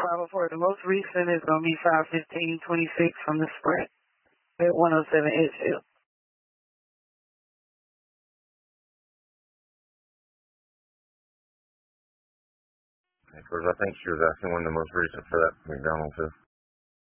504. The most recent is going to be 5:15:26 from the Sprint at 107 Edgefield. Of course, I think she was asking when the most recent for that McDonald's is.